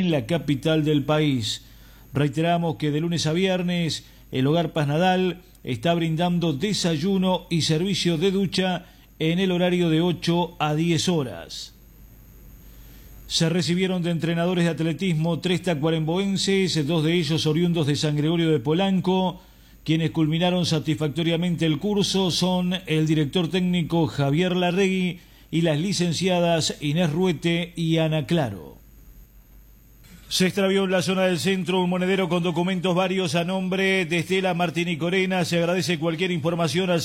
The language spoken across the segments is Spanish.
en la capital del país. Reiteramos que de lunes a viernes el Hogar Paz Nadal está brindando desayuno y servicio de ducha en el horario de 8 a 10 horas. Se recibieron de entrenadores de atletismo 3 tacuaremboenses, 2 de ellos oriundos de San Gregorio de Polanco. Quienes culminaron satisfactoriamente el curso son el director técnico Javier Larregui y las licenciadas Inés Ruete y Ana Claro. Se extravió en la zona del centro un monedero con documentos varios a nombre de Estela Martini Corena. Se agradece cualquier información al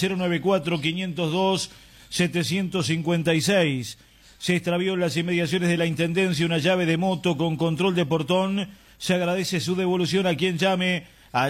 094-502-756. Se extravió en las inmediaciones de la Intendencia una llave de moto con control de portón. Se agradece su devolución a quien llame al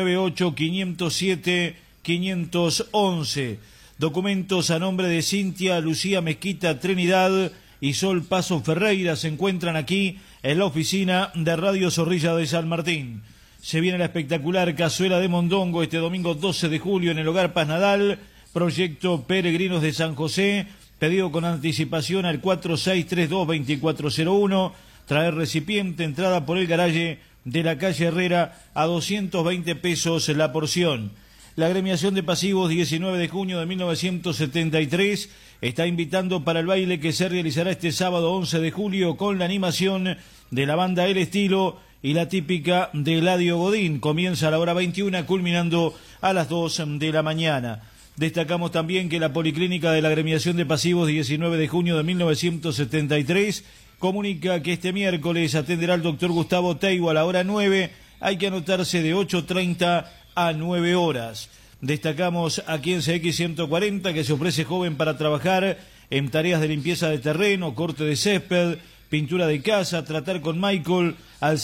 098-507-511. Documentos a nombre de Cintia Lucía Mezquita Trinidad y Sol Paso Ferreira se encuentran aquí en la oficina de Radio Zorrilla de San Martín. Se viene la espectacular cazuela de mondongo este domingo 12 de julio en el Hogar Paz Nadal, proyecto Peregrinos de San José, pedido con anticipación al 4632-2401, traer recipiente, entrada por el garaje de la calle Herrera a 220 pesos la porción. La agremiación de pasivos 19 de junio de 1973 está invitando para el baile que se realizará este sábado 11 de julio con la animación de la banda El Estilo y la típica de Eladio Godín. Comienza a la hora 21 culminando a las 2 de la mañana. Destacamos también que la Policlínica de la agremiación de pasivos 19 de junio de 1973 comunica que este miércoles atenderá al doctor Gustavo Teibo a la hora 9. Hay que anotarse de 8:30 a 9 horas. Destacamos aquí en CX 140 que se ofrece joven para trabajar en tareas de limpieza de terreno, corte de césped, pintura de casa, tratar con Michael al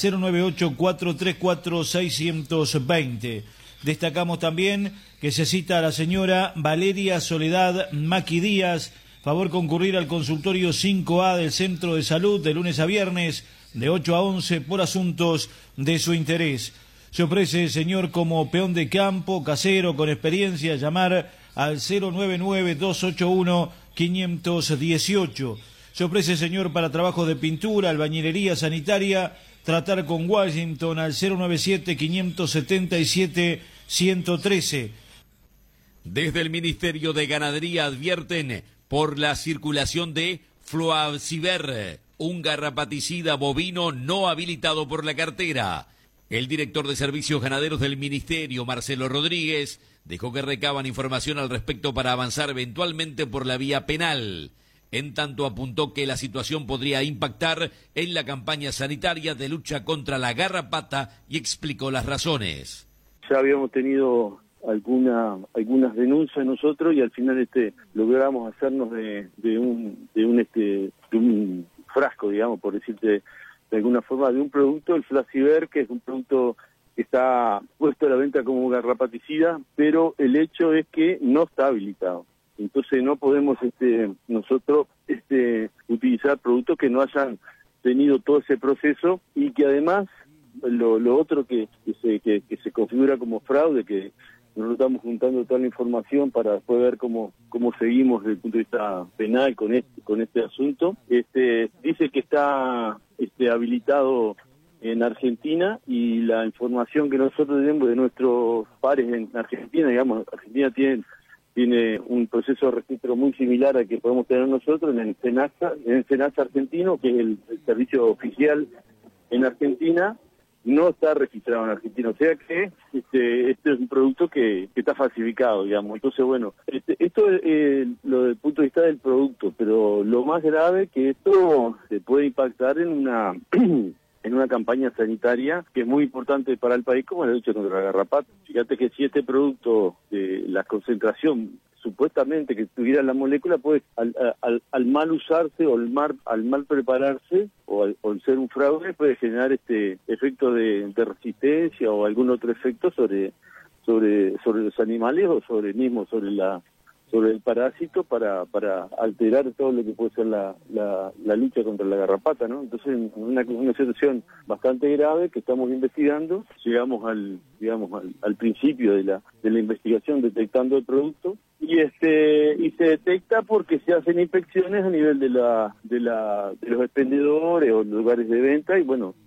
098-434-620. Destacamos también que se cita a la señora Valeria Soledad Maqui Díaz, favor concurrir al consultorio 5A del Centro de Salud de lunes a viernes de 8 a 11 por asuntos de su interés. Se ofrece, señor, como peón de campo, casero, con experiencia, llamar al 099-281-518. Se ofrece, señor, para trabajo de pintura, albañilería, sanitaria, tratar con Washington al 097-577-113. Desde el Ministerio de Ganadería advierten por la circulación de Fluavciver, un garrapaticida bovino no habilitado por la cartera. El director de Servicios Ganaderos del Ministerio, Marcelo Rodríguez, dejó que recaban información al respecto para avanzar eventualmente por la vía penal. En tanto apuntó que la situación podría impactar en la campaña sanitaria de lucha contra la garrapata y explicó las razones. Ya habíamos tenido algunas denuncias nosotros y al final logramos hacernos de un frasco, digamos, por decirte de alguna forma, de un producto, el Flaciver, que es un producto que está puesto a la venta como garrapaticida, pero el hecho es que no está habilitado. Entonces no podemos nosotros utilizar productos que no hayan tenido todo ese proceso y que además lo otro que se configura como fraude, que nosotros estamos juntando toda la información para después ver cómo seguimos desde el punto de vista penal con este asunto. Dice que está habilitado en Argentina y la información que nosotros tenemos de nuestros pares en Argentina, digamos, Argentina tiene un proceso de registro muy similar al que podemos tener nosotros en el SENASA argentino, que es el servicio oficial en Argentina. No está registrado en Argentina, o sea que este es un producto que está falsificado, digamos. Entonces, bueno, esto es lo del punto de vista del producto, pero lo más grave es que esto se puede impactar en una campaña sanitaria que es muy importante para el país, como la lucha contra la garrapata. Fíjate que si este producto, la concentración supuestamente que tuviera la molécula, puede al mal usarse o al mal prepararse o al ser un fraude, puede generar efecto de resistencia o algún otro efecto sobre los animales o sobre el parásito para alterar todo lo que puede ser la lucha contra la garrapata, ¿no? Entonces, en una situación bastante grave que estamos investigando, llegamos al principio de la investigación detectando el producto y se detecta porque se hacen inspecciones a nivel de los expendedores o lugares de venta y bueno,